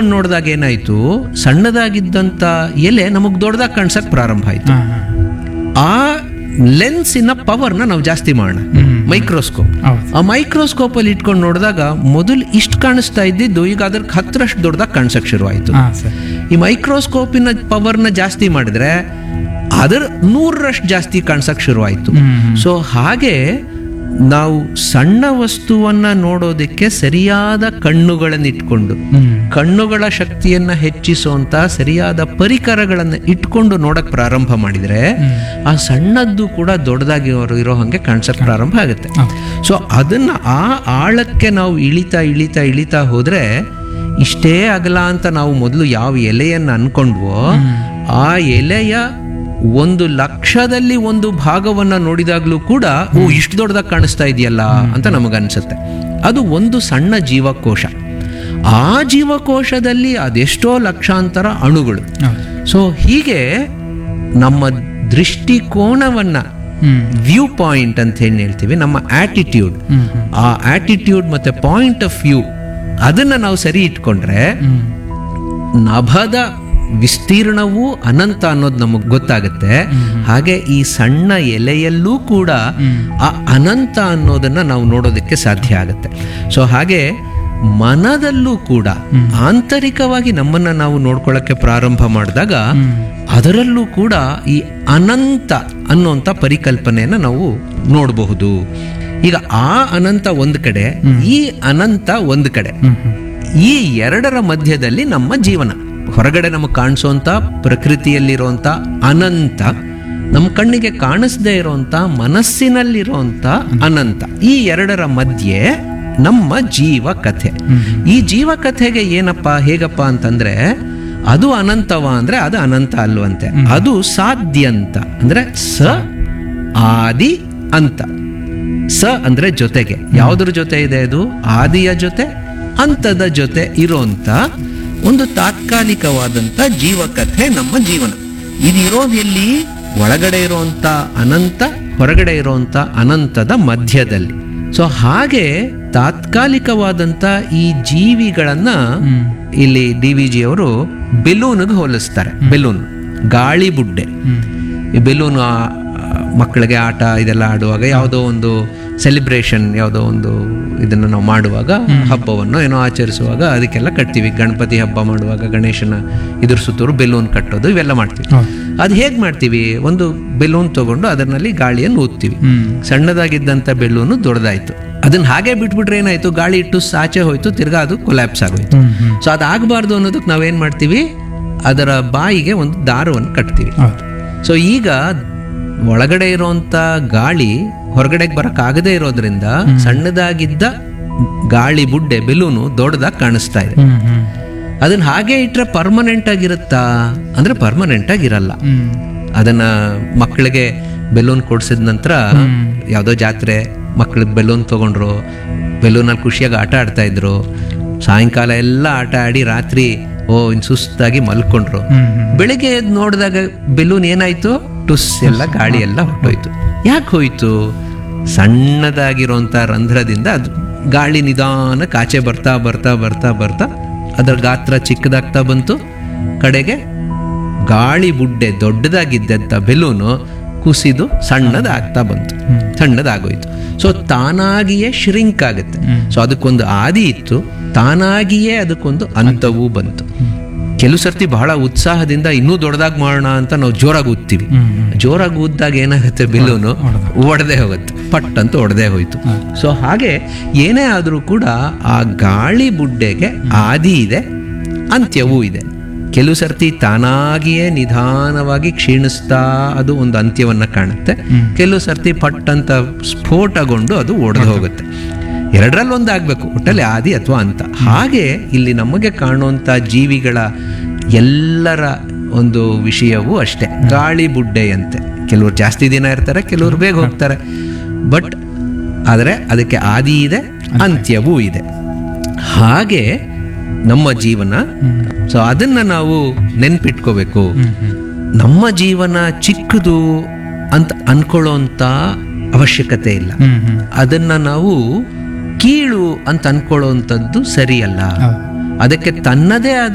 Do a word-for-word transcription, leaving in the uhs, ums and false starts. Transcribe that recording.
ಇಟ್ಕೊಂಡು ನೋಡಿದಾಗ ಏನಾಯ್ತು, ಸಣ್ಣದಾಗಿದ್ದಂಥ ಎಲೆ ನಮಗೆ ದೊಡ್ಡದಾಗಿ ಕಾಣಿಸಕ್ ಪ್ರಾರಂಭ ಆಯ್ತು. ಹಾ, ಹಾ. ಆ ಲೆನ್ಸಿನ ಪವರ್ನ ನಾವು ಜಾಸ್ತಿ ಮಾಡೋಣ. ಮೈಕ್ರೋಸ್ಕೋಪ್, ಹೌದು. ಆ ಮೈಕ್ರೋಸ್ಕೋಪ್ ಅಲ್ಲಿ ಇಟ್ಕೊಂಡು ನೋಡಿದಾಗ ಮೊದಲು ಇಷ್ಟು ಕಾಣಿಸ್ತಾ ಇದ್ದಿದ್ದು ಈಗ ಅದಕ್ಕೆ ಹತ್ತರಷ್ಟು ದೊಡ್ಡದಾಗಿ ಕಾಣಿಸಕ್ ಶುರು ಆಯ್ತು. ಹಾ, ಸರ್. ಈ ಮೈಕ್ರೋಸ್ಕೋಪಿನ ಪವರ್ನ ಜಾಸ್ತಿ ಮಾಡಿದ್ರೆ ಅದರ ನೂರರಷ್ಟು ಜಾಸ್ತಿ ಕಾಣಿಸಕ್ ಶುರು ಆಯ್ತು. ಸೊ ಹಾಗೆ ನಾವು ಸಣ್ಣ ವಸ್ತುವನ್ನ ನೋಡೋದಕ್ಕೆ ಸರಿಯಾದ ಕಣ್ಣುಗಳನ್ನು ಇಟ್ಕೊಂಡು, ಕಣ್ಣುಗಳ ಶಕ್ತಿಯನ್ನ ಹೆಚ್ಚಿಸುವಂತ ಸರಿಯಾದ ಪರಿಕರಗಳನ್ನು ಇಟ್ಕೊಂಡು ನೋಡಕ್ ಪ್ರಾರಂಭ ಮಾಡಿದ್ರೆ ಆ ಸಣ್ಣದ್ದು ಕೂಡ ದೊಡ್ಡದಾಗಿ ಇರೋ ಹಂಗೆ ಕಾಣಿಸಕ್ ಪ್ರಾರಂಭ ಆಗುತ್ತೆ. ಸೊ ಅದನ್ನ ಆ ಆಳಕ್ಕೆ ನಾವು ಇಳಿತಾ ಇಳಿತಾ ಇಳಿತಾ ಹೋದ್ರೆ ಇಷ್ಟೇ ಅಗಲ ಅಂತ ನಾವು ಮೊದಲು ಯಾವ ಎಲೆಯನ್ನು ಅನ್ಕೊಂಡ್ವೋ ಆ ಎಲೆಯ ಒಂದು ಲಕ್ಷದಲ್ಲಿ ಒಂದು ಭಾಗವನ್ನ ನೋಡಿದಾಗ್ಲೂ ಕೂಡ ಓ ಇಷ್ಟು ದೊಡ್ಡದಾಗಿ ಕಾಣಿಸ್ತಾ ಇದೆಯಲ್ಲ ಅಂತ ನಮಗನ್ಸುತ್ತೆ. ಅದು ಒಂದು ಸಣ್ಣ ಜೀವಕೋಶ. ಆ ಜೀವಕೋಶದಲ್ಲಿ ಅದೆಷ್ಟೋ ಲಕ್ಷಾಂತರ ಅಣುಗಳು. ಸೊ ಹೀಗೆ ನಮ್ಮ ದೃಷ್ಟಿಕೋನವನ್ನ, ವ್ಯೂ ಪಾಯಿಂಟ್ ಅಂತ ಏನ್ ಹೇಳ್ತೀವಿ, ನಮ್ಮ ಆಟಿಟ್ಯೂಡ್, ಆ ಆಟಿಟ್ಯೂಡ್ ಮತ್ತೆ ಪಾಯಿಂಟ್ ಆಫ್ ವ್ಯೂ ಅದನ್ನ ನಾವು ಸರಿ ಇಟ್ಕೊಂಡ್ರೆ ನಭದ ವಿಸ್ತೀರ್ಣವೂ ಅನಂತ ಅನ್ನೋದು ನಮಗೆ ಗೊತ್ತಾಗುತ್ತೆ. ಹಾಗೆ ಈ ಸಣ್ಣ ಎಲೆಯಲ್ಲೂ ಕೂಡ ಆ ಅನಂತ ಅನ್ನೋದನ್ನ ನಾವು ನೋಡೋದಕ್ಕೆ ಸಾಧ್ಯ ಆಗುತ್ತೆ. ಸೊ ಹಾಗೆ ಮನದಲ್ಲೂ ಕೂಡ ಆಂತರಿಕವಾಗಿ ನಮ್ಮನ್ನ ನಾವು ನೋಡ್ಕೊಳ್ಳೋಕ್ಕೆ ಪ್ರಾರಂಭ ಮಾಡಿದಾಗ ಅದರಲ್ಲೂ ಕೂಡ ಈ ಅನಂತ ಅನ್ನುವಂಥ ಪರಿಕಲ್ಪನೆಯನ್ನ ನಾವು ನೋಡಬಹುದು. ಈಗ ಆ ಅನಂತ ಒಂದು ಕಡೆ, ಈ ಅನಂತ ಒಂದು ಕಡೆ, ಈ ಎರಡರ ಮಧ್ಯದಲ್ಲಿ ನಮ್ಮ ಜೀವನ. ಹೊರಗಡೆ ನಮಗೆ ಕಾಣಿಸುವಂತ ಪ್ರಕೃತಿಯಲ್ಲಿರುವಂತ ಅನಂತ, ನಮ್ಮ ಕಣ್ಣಿಗೆ ಕಾಣಿಸದೇ ಇರುವಂತ ಮನಸ್ಸಿನಲ್ಲಿರುವಂತ ಅನಂತ, ಈ ಎರಡರ ಮಧ್ಯೆ ನಮ್ಮ ಜೀವ ಕಥೆ. ಈ ಜೀವ ಕಥೆಗೆ ಏನಪ್ಪಾ ಹೇಗಪ್ಪ ಅಂತಂದ್ರೆ ಅದು ಅನಂತವ ಅಂದ್ರೆ ಅದು ಅನಂತ ಅಲ್ವಂತೆ, ಅದು ಸಾಧ್ಯಂತ ಅಂದ್ರೆ ಸ ಆದಿ ಅಂತ. ಸ ಅಂದ್ರೆ ಜೊತೆಗೆ, ಯಾವುದ್ರ ಜೊತೆ ಇದೆ ಅದು? ಆದಿಯ ಜೊತೆ ಅಂತದ ಜೊತೆ ಇರೋಂತ ಒಂದು ತಾತ್ಕಾಲಿಕವಾದಂತ ಜೀವಕಥೆ ನಮ್ಮ ಜೀವನ. ಇದು ಇರೋದು ಎಲ್ಲಿ? ಒಳಗಡೆ ಇರುವಂತ ಅನಂತ, ಹೊರಗಡೆ ಇರುವಂತ ಅನಂತದ ಮಧ್ಯದಲ್ಲಿ. ಸೊ ಹಾಗೆ ತಾತ್ಕಾಲಿಕವಾದಂತ ಈ ಜೀವಿಗಳನ್ನ ಇಲ್ಲಿ ಡಿ ವಿ ಜಿ ಅವರು ಬೆಲೂನ್ಗೆ ಹೋಲಿಸ್ತಾರೆ. ಬೆಲೂನ್, ಗಾಳಿ ಬುಡ್ಡೆ. ಈ ಬೆಲೂನ್ ಮಕ್ಕಳಿಗೆ ಆಟ ಇದೆಲ್ಲ ಆಡುವಾಗ, ಯಾವುದೋ ಒಂದು ಸೆಲಿಬ್ರೇಷನ್, ಯಾವುದೋ ಒಂದು ಇದನ್ನು ನಾವು ಮಾಡುವಾಗ, ಹಬ್ಬವನ್ನು ಏನೋ ಆಚರಿಸುವಾಗ ಅದಕ್ಕೆಲ್ಲ ಕಟ್ತೀವಿ. ಗಣಪತಿ ಹಬ್ಬ ಮಾಡುವಾಗ ಗಣೇಶನ ಇದ್ರ ಸುತ್ತೂರು ಬೆಲೂನ್ ಕಟ್ಟೋದು, ಇವೆಲ್ಲ ಮಾಡ್ತೀವಿ. ಅದು ಹೇಗೆ ಮಾಡ್ತೀವಿ? ಒಂದು ಬೆಲೂನ್ ತಗೊಂಡು ಅದರಲ್ಲಿ ಗಾಳಿಯನ್ನು ಊದ್ತೀವಿ. ಸಣ್ಣದಾಗಿದ್ದಂಥ ಬೆಲೂನು ದೊಡ್ಡದಾಯ್ತು. ಅದನ್ನ ಹಾಗೆ ಬಿಟ್ಬಿಟ್ರೆ ಏನಾಯ್ತು? ಗಾಳಿ ಇಟ್ಟು ಸಾಚೆ ಹೋಯ್ತು, ತಿರ್ಗಾ ಅದು ಕೊಲ್ಯಾಪ್ಸ್ ಆಗೋಯ್ತು. ಸೊ ಅದಾಗಬಾರ್ದು ಅನ್ನೋದಕ್ಕೆ ನಾವೇನ್ ಮಾಡ್ತೀವಿ? ಅದರ ಬಾಯಿಗೆ ಒಂದು ದಾರವನ್ನು ಕಟ್ತೀವಿ. ಸೊ ಈಗ ಒಳಗಡೆ ಇರುವಂತ ಗಾಳಿ ಹೊರಗಡೆಗೆ ಬರಕ್ಕಾಗದೇ ಇರೋದ್ರಿಂದ ಸಣ್ಣದಾಗಿದ್ದ ಗಾಳಿ ಬುಡ್ಡೆ ಬೆಲೂನು ದೊಡ್ಡದಾಗಿ ಕಾಣಿಸ್ತಾ ಇದೆ. ಅದನ್ನ ಹಾಗೆ ಇಟ್ರೆ ಪರ್ಮನೆಂಟ್ ಆಗಿರುತ್ತಾ ಅಂದ್ರೆ ಪರ್ಮನೆಂಟ್ ಆಗಿರಲ್ಲ. ಅದನ್ನ ಮಕ್ಕಳಿಗೆ ಬೆಲೂನ್ ಕೊಡ್ಸಿದ ನಂತರ ಯಾವುದೋ ಜಾತ್ರೆ ಮಕ್ಕಳಿಗೆ ಬೆಲೂನ್ ತಗೊಂಡ್ರು, ಬೆಲೂನಲ್ಲಿ ಖುಷಿಯಾಗಿ ಆಟ ಆಡ್ತಾ ಇದ್ರು. ಸಾಯಂಕಾಲ ಎಲ್ಲ ಆಟ ಆಡಿ ರಾತ್ರಿ ಓ ಇನ್ ಸುಸ್ತಾಗಿ ಮಲ್ಕೊಂಡ್ರು. ಬೆಳಿಗ್ಗೆ ಎದ್ದು ನೋಡಿದಾಗ ಬೆಲೂನ್ ಏನಾಯ್ತು? ಟುಸ್ ಎಲ್ಲ ಗಾಳಿ ಎಲ್ಲ ಹೊಟ್ಟೋಯ್ತು. ಯಾಕೆ ಹೋಯ್ತು? ಸಣ್ಣದಾಗಿರುವಂತ ರಂಧ್ರದಿಂದ ಅದು ಗಾಳಿ ನಿಧಾನ ಕಾಚೆ ಬರ್ತಾ ಬರ್ತಾ ಬರ್ತಾ ಬರ್ತಾ ಅದರ ಗಾತ್ರ ಚಿಕ್ಕದಾಗ್ತಾ ಬಂತು. ಕಡೆಗೆ ಗಾಳಿ ಬುಡ್ಡೆ ದೊಡ್ಡದಾಗಿದ್ದಂಥ ಬೆಲೂನು ಕುಸಿದು ಸಣ್ಣದಾಗ್ತಾ ಬಂತು, ಸಣ್ಣದಾಗೋಯ್ತು. ಸೊ ತಾನಾಗಿಯೇ ಶ್ರಿಂಕ್ ಆಗುತ್ತೆ. ಸೊ ಅದಕ್ಕೊಂದು ಆದಿ ಇತ್ತು, ತಾನಾಗಿಯೇ ಅದಕ್ಕೊಂದು ಅಂತವೂ ಬಂತು. ಕೆಲವು ಸರ್ತಿ ಬಹಳ ಉತ್ಸಾಹದಿಂದ ಇನ್ನೂ ದೊಡ್ಡದಾಗಿ ಮಾಡೋಣ ಅಂತ ನಾವು ಜೋರಾಗಿ ಊದ್ತೀವಿ. ಜೋರಾಗಿ ಊದ್ದಾಗ ಏನಾಗುತ್ತೆ? ಬೆಲೂನು ಒಡೆದೇ ಹೋಗುತ್ತೆ, ಪಟ್ ಅಂತ ಒಡೆದೇ ಹೋಯ್ತು. ಸೊ ಹಾಗೆ ಏನೇ ಆದರೂ ಕೂಡ ಆ ಗಾಳಿ ಬುಡ್ಡೆಗೆ ಆದಿ ಇದೆ, ಅಂತ್ಯವೂ ಇದೆ. ಕೆಲವು ಸರ್ತಿ ತಾನಾಗಿಯೇ ನಿಧಾನವಾಗಿ ಕ್ಷೀಣಿಸ್ತಾ ಅದು ಒಂದು ಅಂತ್ಯವನ್ನ ಕಾಣುತ್ತೆ. ಕೆಲವು ಸರ್ತಿ ಪಟ್ ಅಂತ ಸ್ಫೋಟಗೊಂಡು ಅದು ಒಡೆದು ಹೋಗುತ್ತೆ. ಎರಡರಲ್ಲಿ ಒಂದಾಗಬೇಕು, ಒಟ್ಟಲ್ಲಿ ಆದಿ ಅಥವಾ ಅಂತ. ಹಾಗೆ ಇಲ್ಲಿ ನಮಗೆ ಕಾಣುವಂಥ ಜೀವಿಗಳ ಎಲ್ಲರ ಒಂದು ವಿಷಯವೂ ಅಷ್ಟೇ, ಗಾಳಿ ಬುಡ್ಡೆಯಂತೆ. ಕೆಲವರು ಜಾಸ್ತಿ ದಿನ ಇರ್ತಾರೆ, ಕೆಲವರು ಬೇಗ ಹೋಗ್ತಾರೆ. ಬಟ್ ಆದರೆ ಅದಕ್ಕೆ ಆದಿ ಇದೆ, ಅಂತ್ಯವೂ ಇದೆ. ಹಾಗೆ ನಮ್ಮ ಜೀವನ. ಸೊ ಅದನ್ನ ನಾವು ನೆನ್ಪಿಟ್ಕೋಬೇಕು. ನಮ್ಮ ಜೀವನ ಚಿಕ್ಕದು ಅಂತ ಅನ್ಕೊಳ್ಳೋಂಥ ಅವಶ್ಯಕತೆ ಇಲ್ಲ. ಅದನ್ನ ನಾವು ಕೀಳು ಅಂತ ಅನ್ಕೊಳ್ಳುವಂಥದ್ದು ಸರಿಯಲ್ಲ. ಅದಕ್ಕೆ ತನ್ನದೇ ಆದ